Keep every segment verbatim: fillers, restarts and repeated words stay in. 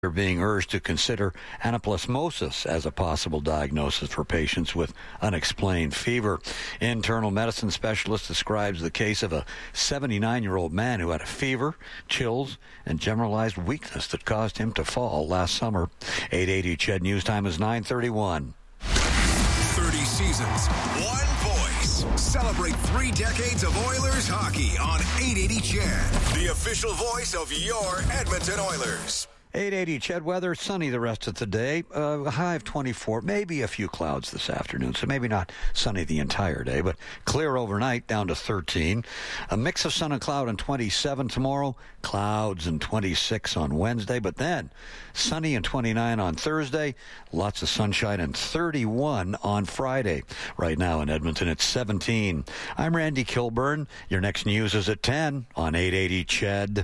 are being urged to consider anaplasmosis as a possible diagnosis for patients with unexplained fever. Internal medicine specialist describes the case of a seventy-nine-year-old man who had a fever, chills, and generalized weakness that caused him to fall last summer. eight eighty C H E D News Time is nine thirty-one. thirty seasons, one voice. Celebrate three decades of Oilers hockey on eight eighty C H E D, the official voice of your Edmonton Oilers. eight eighty C H E D weather, sunny the rest of the day, uh, a high of twenty-four, maybe a few clouds this afternoon, so maybe not sunny the entire day, but clear overnight down to thirteen. A mix of sun and cloud and twenty-seven tomorrow, clouds and twenty-six on Wednesday, but then sunny and twenty-nine on Thursday, lots of sunshine and thirty-one on Friday. Right now in Edmonton, it's seventeen. I'm Randy Kilburn. Your next news is at ten on eight eighty C H E D.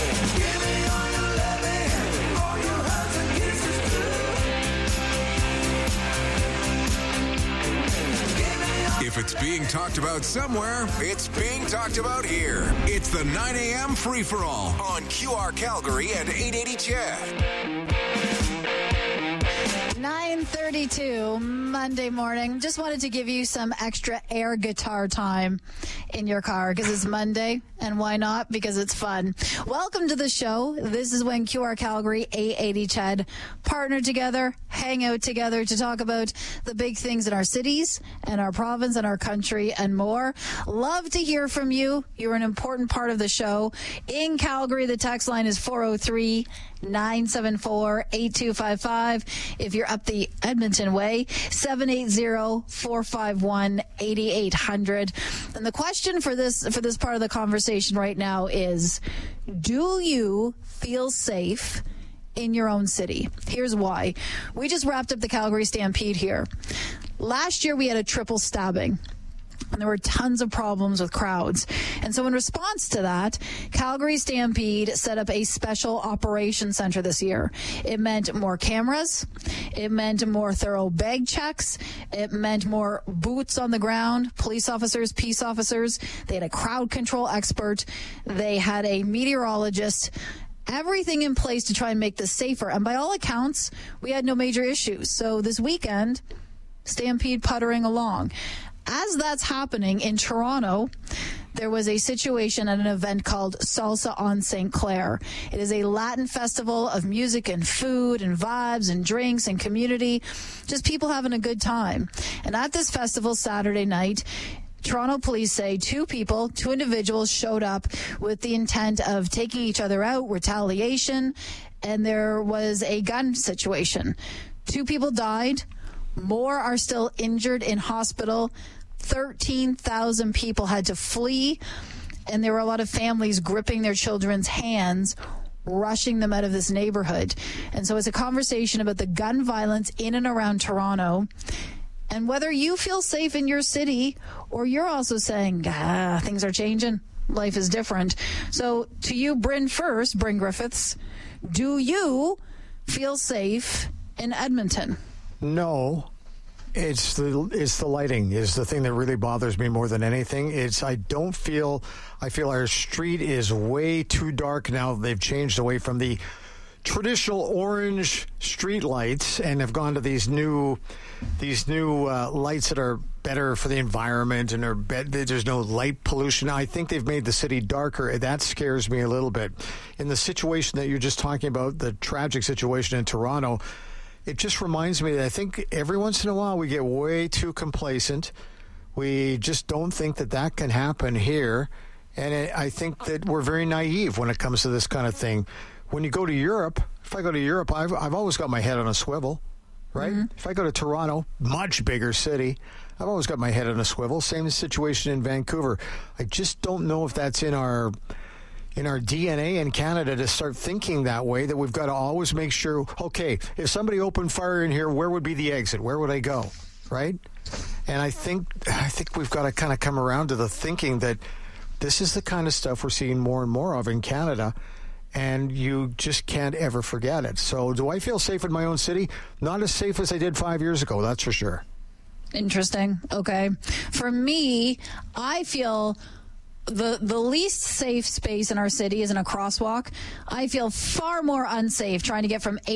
If it's being talked about somewhere, it's being talked about here. It's the nine a.m. free-for-all on Q R Calgary and eight eighty C H E D. nine thirty-two Monday morning. Just wanted to give you some extra air guitar time in your car because it's Monday, and why not? Because it's fun. Welcome to the show. This is when Q R Calgary, eight eighty C H E D partner together, hang out together to talk about the big things in our cities and our province and our country and more. Love to hear from you. You're an important part of the show. In Calgary, the text line is four oh three, nine seven four, eight two five five. If you're up the Edmonton way, seven eight zero, four five one, eight eight hundred. And the question for this for this part of the conversation right now is, do you feel safe in your own city? Here's why. We just wrapped up the Calgary Stampede here. Last year we had a triple stabbing, and there were tons of problems with crowds. And so in response to that, Calgary Stampede set up a special operations center this year. It meant more cameras. It meant more thorough bag checks. It meant more boots on the ground, police officers, peace officers. They had a crowd control expert. They had a meteorologist. Everything in place to try and make this safer. And by all accounts, we had no major issues. So this weekend, Stampede puttering along. As that's happening in Toronto, there was a situation at an event called Salsa on Saint Clair. It is a Latin festival of music and food and vibes and drinks and community, just people having a good time. And at this festival Saturday night, Toronto police say two people, two individuals showed up with the intent of taking each other out, retaliation, and there was a gun situation. Two people died. More are still injured in hospital. thirteen thousand people had to flee, and there were a lot of families gripping their children's hands, rushing them out of this neighborhood. And so it's a conversation about the gun violence in and around Toronto, and whether you feel safe in your city or you're also saying, ah, things are changing. Life is different. So to you, Bryn first, Bryn Griffiths, do you feel safe in Edmonton? No. It's the it's the lighting is the thing that really bothers me more than anything. It's I don't feel I feel our street is way too dark now. They've changed away from the traditional orange street lights and have gone to these new these new uh, lights that are better for the environment and are be- there's no light pollution. I think they've made the city darker. That scares me a little bit. In the situation that you're just talking about, the tragic situation in Toronto, it just reminds me that I think every once in a while we get way too complacent. We just don't think that that can happen here. And it, I think that we're very naive when it comes to this kind of thing. When you go to Europe, if I go to Europe, I've, I've always got my head on a swivel, right? Mm-hmm. If I go to Toronto, much bigger city, I've always got my head on a swivel. Same situation in Vancouver. I just don't know if that's in our... in our D N A in Canada to start thinking that way, that we've got to always make sure, okay, if somebody opened fire in here, where would be the exit? Where would I go? Right? And I think I think we've got to kind of come around to the thinking that this is the kind of stuff we're seeing more and more of in Canada, and you just can't ever forget it. So do I feel safe in my own city? Not as safe as I did five years ago, that's for sure. Interesting. Okay. For me, I feel the the least safe space in our city is in a crosswalk. I feel far more unsafe trying to get from